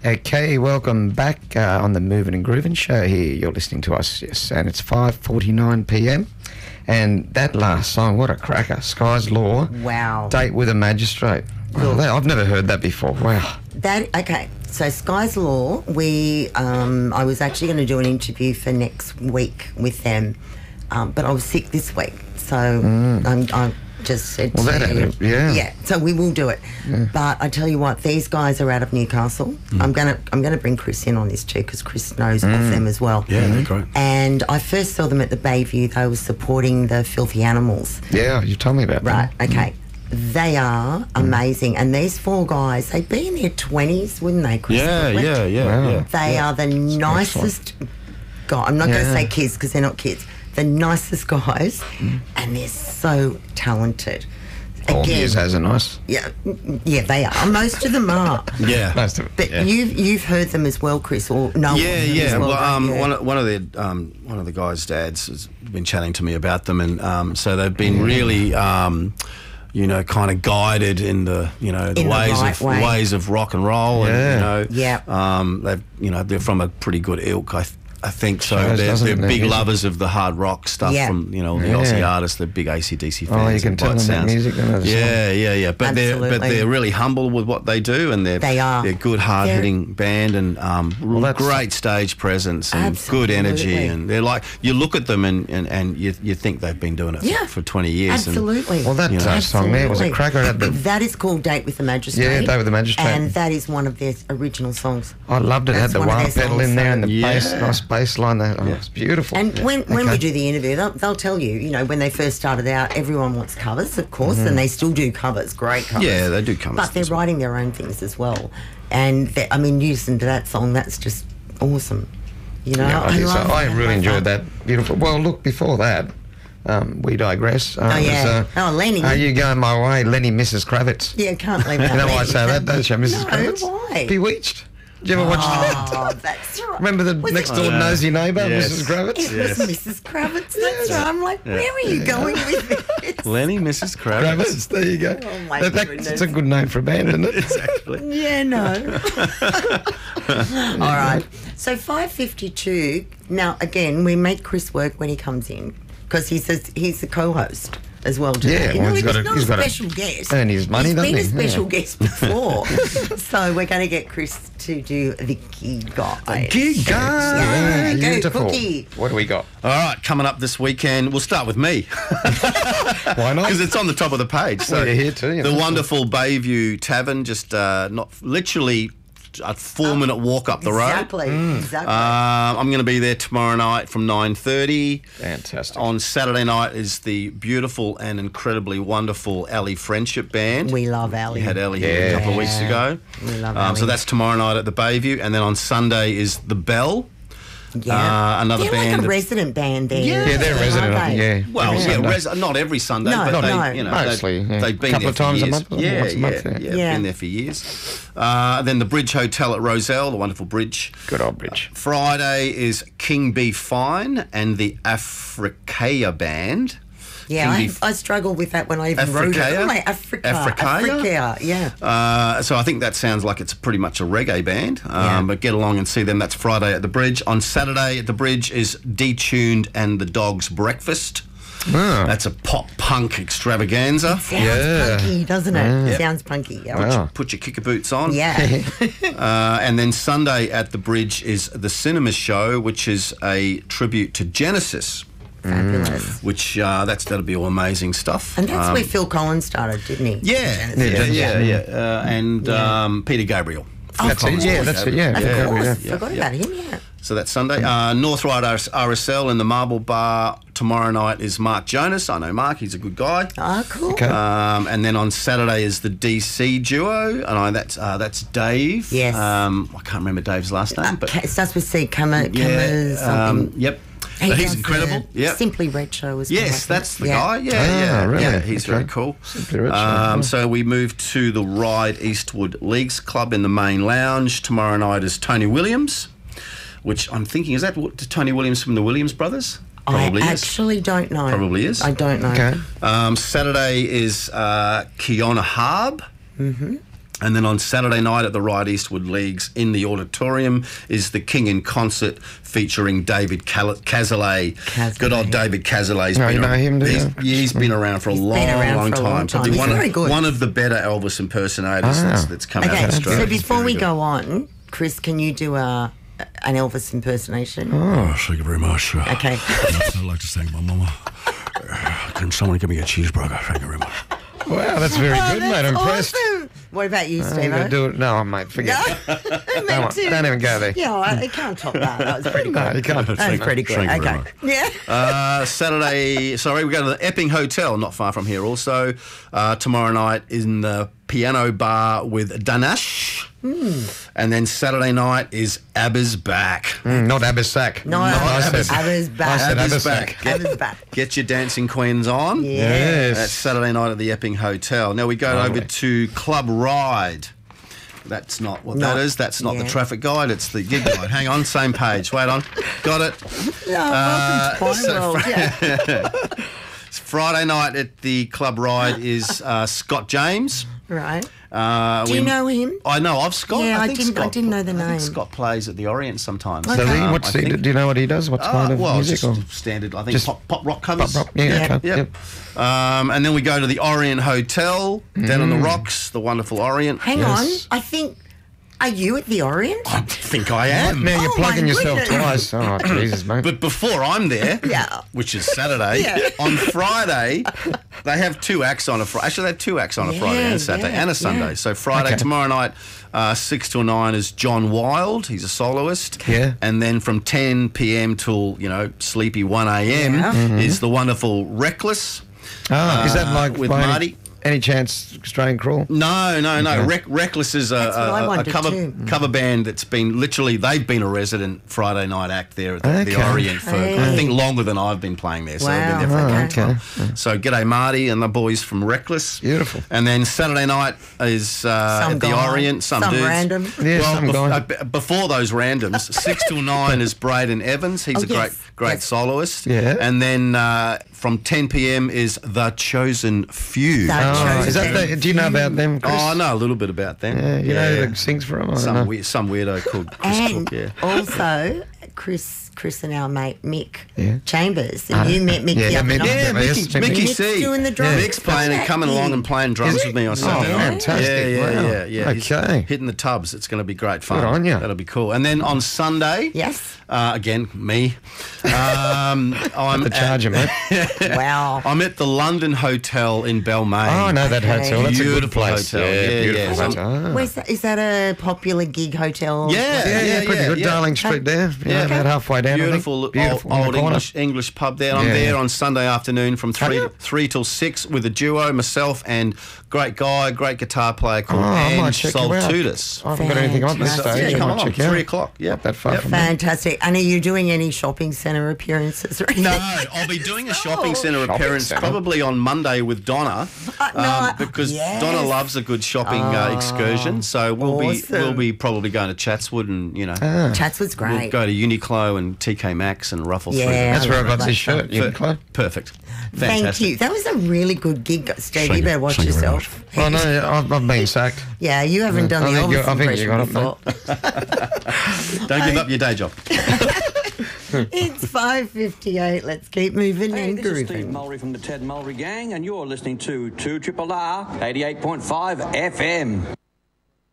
Okay, welcome back on the Moving and Grooving show here. You're listening to us, yes, and it's 5:49 p.m. And that last song, what a cracker, Sky's Law. Wow. Date with a Magistrate. Wow, I've never heard that before. Wow. Okay, so Sky's Law, I was actually going to do an interview for next week with them, but I was sick this week, so I just said yeah, so we will do it. Yeah. But I tell you what, these guys are out of Newcastle. I'm gonna bring Chris in on this too, because Chris knows of them as well. Yeah, they're great. And I first saw them at the Bayview. They were supporting the Filthy Animals. Yeah, you told me about that. Right, okay. They are amazing. And these four guys, they'd be in their 20s, wouldn't they, Chris? Yeah. They are the nicest guys. I'm not going to say kids because they're not kids. The nicest guys, and they're so talented. Paul Mears has a nice. Yeah, they are. Most of them are. Yeah, most of them. But you've heard them as well, Chris, or no? Yeah. One of the guys' dads has been chatting to me about them, and so they've been really. Kind of guided in the ways of rock and roll, and they're from a pretty good ilk. I think so. They're big lovers of the hard rock stuff from the Aussie artists. They're big AC/DC fans. Oh, you can tell them that music. Yeah. But they're really humble with what they do, and they're good, hard hitting band, and great stage presence and good energy. And they're like, you look at them and you think they've been doing it for 20 years. Absolutely. Well, that song there was a cracker. That is called Date with the Magistrate. Yeah, Date with the Magistrate. And that is one of their original songs. I loved it. It had the wah pedal in there and the nice bass line. It's beautiful. And when we do the interview, they'll tell you, when they first started out, everyone wants covers, of course, and they still do covers, great covers. Yeah, they do covers. But they're writing their own things as well. And, you listen to that song, that's just awesome. I really enjoyed that. Beautiful. Well, look, before that, we digress. Lenny. Are you going my way? Lenny, Mrs. Kravitz. Yeah, can't leave that. You know why I say that, don't you, Mrs. Kravitz? Why? Bewitched. Did you ever watch that? Oh, that's right. Remember the next door nosy neighbour, Mrs. Kravitz? It was Mrs. Kravitz, that's right. I'm like, where are you going with this? Lenny, Mrs. Kravitz. There you go. Oh, my goodness. That's a good name for a band, isn't it? Exactly. Yeah, no. All right. So 5:52. Now, again, we make Chris work when he comes in because he's the co-host as well today. Yeah, he's not a special guest. Earn his money, he's doesn't he? He's been a special guest before. So we're going to get Chris to do the gig guide. The gig guide. Yeah, beautiful. Go, Cookie. What do we got? All right, coming up this weekend, we'll start with me. Why not? Because it's on the top of the page. So you're here too. The wonderful Bayview Tavern, just not literally a 4-minute walk up the road. Exactly. I'm going to be there tomorrow night from 9:30. Fantastic. On Saturday night is the beautiful and incredibly wonderful Alley Friendship Band. We love Alley. We had Alley here a couple of weeks ago. We love Alley. So that's tomorrow night at the Bayview, and then on Sunday is the Bell. Yeah. Another they're band. Like a resident band there. Yeah, they're resident. They? Yeah. Well, not every Sunday, but mostly. They've been couple there of times for a years. month. Been there for years. Then the Bridge Hotel at Rozelle, the wonderful Bridge. Good old Bridge. Friday is King B. Fine and the Africaya Band. Yeah, I struggled with that when I even wrote it. Africaya, yeah. So I think that sounds like it's pretty much a reggae band, but get along and see them. That's Friday at the Bridge. On Saturday at the Bridge is Detuned and the Dogs Breakfast. Oh. That's a pop-punk extravaganza. Sounds punky, doesn't it? Sounds punky. Yeah. Put your kicker boots on. Yeah. And then Sunday at the Bridge is the Cinema Show, which is a tribute to Genesis. Fabulous. Which that'll be all amazing stuff. And that's where Phil Collins started, didn't he? Yeah. And Peter Gabriel. That's it. Yeah, that's it. Yeah. Of course. Forgot about him. Yeah. So that's Sunday. North Ryde RSL in the Marble Bar tomorrow night is Mark Jonas. I know Mark; he's a good guy. Cool. Okay. And then on Saturday is the DC duo, and that's Dave. Yes. I can't remember Dave's last name, but it starts with C. something. Yep. He's incredible. Yeah. Simply Red Show as well. Yes, that's the guy. Yeah. Really? Yeah, he's very cool. Simply Red Show. So we moved to the Ryde Eastwood Leagues Club in the main lounge. Tomorrow night is Tony Williams, which I'm thinking, is that Tony Williams from the Williams Brothers? Probably I is. actually don't know. Probably is. I don't know. Okay. Saturday is Kiona Harb. Mm-hmm. And then on Saturday night at the Ryde Eastwood Leagues in the auditorium is the King in Concert featuring David Cazalet. Good old David Cazalet's you know him, do you? He's been around for a long time. He's very good. One of the better Elvis impersonators that's come out of Australia. So before we go on, Chris, can you do an Elvis impersonation? Oh, thank you very much. Okay. I'd like to thank my mama. Can someone give me a cheeseburger? Thank you very much. Wow, that's very good, mate. I'm impressed. Awesome. What about you, Steve? Do it. No, mate, forget it. Don't even go there. Yeah, I can't top that. That was pretty good. No, you can't. That was pretty good. Thank you very Okay. much. Yeah. Saturday, we go to the Epping Hotel, not far from here also. Tomorrow night in the Piano Bar with Danash. And then Saturday night is ABBA's back. Not ABBA's sack. No, ABBA's back. I said ABBA's ABBA's back. back. ABBA's back. Get your dancing queens on. Yes. That's Saturday night at the Epping Hotel. Now we go over to Club Ride. That's not what that is. That's not the traffic guide. It's the gig guide. Hang on, same page. Wait on. Got it. Welcome to my world. Yeah. Friday night at the Club Ride is Scott James. Right. Do you know him? I know of Scott. Yeah, I Scott, didn't know the name. I think Scott plays at the Orient sometimes. Does he? Do you know what he does? What kind of music? Just standard. I think pop rock covers. Pop rock. Yeah. Okay. Yep. And then we go to the Orient Hotel down on the rocks. The wonderful Orient. Hang on. I think. Are you at the Orient? I think I am. Now you're plugging yourself goodness. twice. Oh, Jesus, mate. But before I'm there, which is Saturday, on Friday, they have two acts on a Friday. Actually, they have two acts on a Friday and a Saturday and a Sunday. Yeah. So Friday, tomorrow night, 6 till 9 is John Wild. He's a soloist. Yeah. And then from 10 p.m. till, sleepy 1 a.m. is the wonderful Reckless. Oh, is that like with Marty? Any chance Australian Crawl? No. Okay. Reckless is a cover band that's been they've been a resident Friday night act there at the Orient for I think longer than I've been playing there. So they've been there for a long time. So g'day Marty and the boys from Reckless. Beautiful. And then Saturday night is at the Orient. Some dudes. Random. Yeah, some guy. Before those randoms, 6 till 9 is Braden Evans. He's a great soloist. Yeah. And then from 10 p.m. is The Chosen Few. Is that do you know about them, Chris? Oh, I know a little bit about them. Yeah, you know who sings for them? Some weirdo called Chris Cook, also, Chris and our mate Mick Chambers. And you met Mick the other night. Yeah, Mickey C. Doing the drums. Mick's playing and coming along and playing drums with me on Saturday night. Fantastic. Yeah. Okay. He's hitting the tubs. It's going to be great fun. Good on you. That'll be cool. And then on Sunday, again, me. I'm the charger, mate. Wow. I'm at the London Hotel in Balmain. Oh, I know that hotel. That's a good place. Hotel. Yeah, beautiful hotel. Where's that? Is that a popular gig hotel? Yeah, pretty good. Darling Street there. Yeah, about halfway down. Beautiful old English pub there. I'm there on Sunday afternoon from 3 till 6 with a duo, myself and great guitar player called Ange Soltudis. I haven't got anything on this stage. Yeah, come on, check 3 o'clock. Not that far from me. Fantastic. And are you doing any shopping centre appearances or anything? No, I'll be doing a shopping centre appearance probably on Monday with Donna because Donna loves a good shopping excursion. So we'll be probably going to Chatswood and Chatswood's great. We'll go to Uniqlo and TK Maxx and Ruffles. That's where I got this shirt. Uniqlo. Perfect. Fantastic. Thank you. That was a really good gig, Steve. You better watch yourself. Well, no, I've been sacked. Yeah, you haven't done the Elvis impression before. Don't give up your day job. It's 5:58. Let's keep moving and This is Steve grooving. Mulry from the Ted Mulry Gang, and you're listening to 2RRR 88.5 FM.